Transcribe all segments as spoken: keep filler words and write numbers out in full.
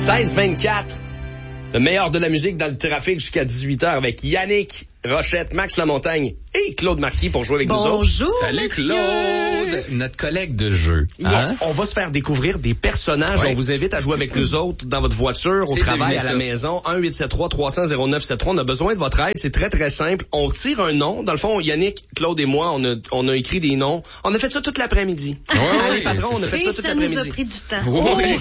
seize vingt-quatre. Le meilleur de la musique dans le trafic jusqu'à dix-huit heures avec Yannick Rochette, Max Lamontagne et Claude Marquis pour jouer avec Bonjour, nous autres. Bonjour, Salut monsieur. Claude, notre collègue de jeu. Yes. Hein? On va se faire découvrir des personnages. Ouais. On vous invite à jouer avec nous autres dans votre voiture, au C'est travail, deviné à la ça. maison. un huit sept trois trois cents zéro neuf sept trois. On a besoin de votre aide. C'est très, très simple. On tire un nom. Dans le fond, Yannick, Claude et moi, on a, on a écrit des noms. On a fait ça toute l'après-midi. Ouais, Allez, ouais, patron, on a c'est fait Et ça toute ça nous a l'après-midi. pris du temps. Oui.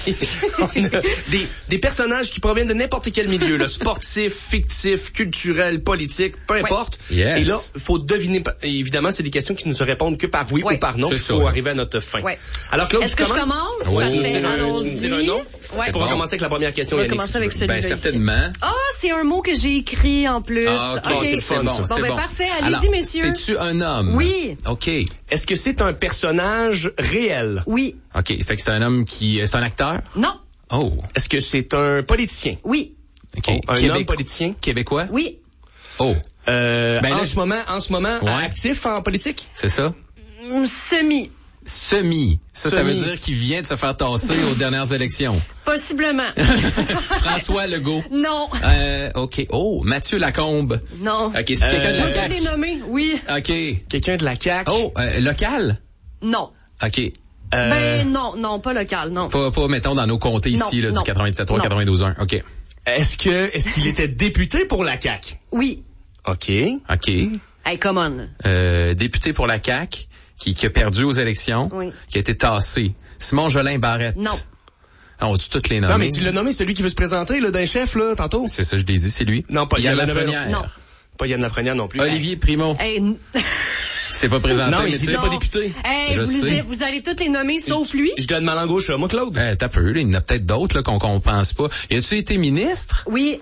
On a des, des personnages qui proviennent de n'importe quel milieu, là, sportif, fictif, culturel, politique, peu importe. Yes. Et là, il faut deviner. Évidemment, c'est des questions qui ne se répondent que par oui Ouais. ou par non. C'est Il ça, faut ouais. arriver à notre fin. Ouais. Alors, Claude, Est-ce tu que je commences? commence? Oui. Tu me Parfait, tires un, tu me allons-y. tires un nom? Ouais. Tu pourras bon. commencer avec la première question, On va Yannick. commencer si tu avec veux. celui-là Ben, ici. certainement. Ah, c'est un mot que j'ai écrit en plus. Ah, ok, Ok. c'est fun, bon, ça. c'est Bon, ben, bon. parfait. Allez-y, Alors, messieurs. C'est-tu un homme? Oui. OK. Est-ce que c'est un personnage réel? Oui. OK. Fait que c'est un homme qui... C'est un acteur? Non. Oh. Est-ce que c'est un politicien? Oui. OK. Oh, un Québec- homme politicien? Québécois? Oui. Oh. Euh, Ben en là, ce moment, en ce moment, Ouais. actif en politique? C'est ça? Mm, Semi. Semi. Ça, ça veut Semi. dire qu'il vient de se faire tasser aux dernières élections. Possiblement. François Legault. Non. Euh, OK. Oh, Mathieu Lacombe. Non. OK, c'est quelqu'un de Vous la C A pouvez les Q. nommer? Oui. OK. Quelqu'un de la C A Q? Oh, euh, local? Non. OK. Euh, Ben non, non, pas local, non. Pas, pas, mettons, dans nos comtés Non, ici, là, non. du quatre-vingt-dix-sept trois, Non. quatre-vingt-douze un. OK. Est-ce que, est-ce qu'il était député pour la C A Q? Oui. OK. OK. Hey, come on. Euh, député pour la C A Q, qui, qui a perdu aux élections, Oui. qui a été tassé. Simon Jolin Barrette. Non. On va toutes les nommer. Non, mais tu l'as nommé, celui qui veut se présenter, là, d'un chef, là, tantôt? C'est ça, je l'ai dit, c'est lui. Non, pas Yann Yann Lafrenière. Non. Pas Yann Lafrenière non plus. Olivier Primo. Hey, n- C'est pas présenté, Non, mais mais il tu était sais. pas député. hey, Je vous, sais. les- vous allez toutes les nommer sauf lui? Je donne ma langue au chat, moi, Claude. Euh, t'as peu, là, il y en a peut-être d'autres là, qu'on qu'on pense pas. Y a-tu été ministre? Oui.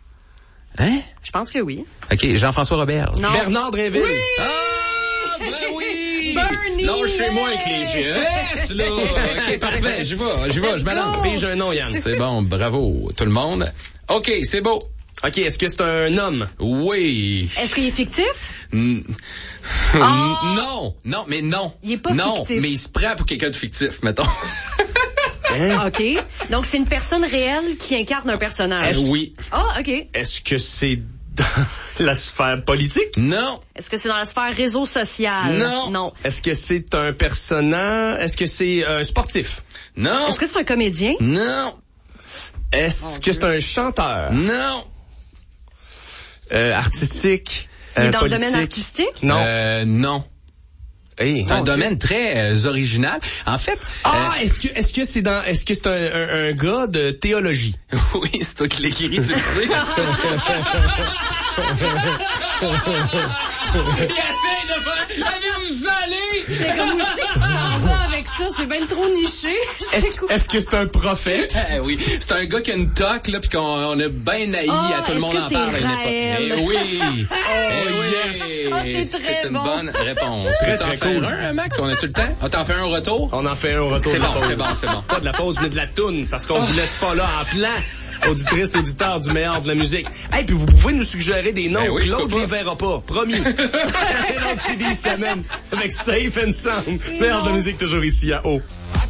Hein? Je pense que oui. OK, Jean-François Robert. Non. Bernard Drinville. Ah, ben oui! Bernie, Non, chez moi hey! avec les G S, là. OK, parfait, j'y vais, j'y vais, je me lance. Pige un nom, Yann. C'est bon, bravo, tout le monde. OK, c'est beau. OK, est-ce que c'est un homme? Oui. Est-ce qu'il est fictif? Mm. Oh! Non, non, mais non. Il est pas non, fictif. mais il se prend pour quelqu'un de fictif, mettons. Hein? OK. Donc, c'est une personne réelle qui incarne un personnage. Est-ce- Oui. Ah, OK. Est-ce que c'est dans la sphère politique? Non. Est-ce que c'est dans la sphère réseau social? Non. Non. Est-ce que c'est un personnage? Est-ce que c'est un sportif? Non. Est-ce que c'est un comédien? Non. Est-ce que c'est un chanteur? Non. Euh, artistique? Il est euh, dans le politique? domaine artistique? Non. Euh, non. Hey. C'est un Ok. domaine très euh, original. En fait, Ah, euh, est-ce que est-ce que c'est dans est-ce que c'est un, un, un gars de théologie? oui, c'est toi qui l'écris, tu le sais. Il essaie de faire... Allez-vous aller? C'est comme aussi que tu t'en vas avec ça, c'est bien trop niché. Est-ce est-ce que c'est un prophète? Eh oui, c'est un gars qui a une toque, là, pis qu'on on a bien haï, Ah, à tout le est-ce monde que en c'est parle à une Raël? époque. Eh oui! Eh oui! yes! Ah, c'est très C'est une bon. bonne réponse. Très, T'en très fais cool. un, hein, Max? On a-tu le temps? On t'en fait un au retour? On en fait un au retour C'est de la bon, pause. c'est bon, c'est bon. Pas de la pause, mais de la toune, parce qu'on vous laisse pas là en plan. Auditrices, auditeurs du meilleur de la musique. Hey, puis vous pouvez nous suggérer des noms. Ben oui, Claude pourquoi les pas. verra pas. Promis. Dans le C D semaine avec Safe and Sound. Meilleur de la musique toujours ici à O.